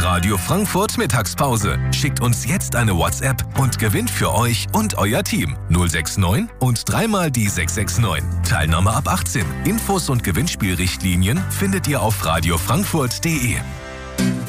Radio Frankfurt Mittagspause. Schickt uns jetzt eine WhatsApp und gewinnt für euch und euer Team 069 und dreimal die 669. Teilnahme ab 18. Infos und Gewinnspielrichtlinien findet ihr auf radiofrankfurt.de.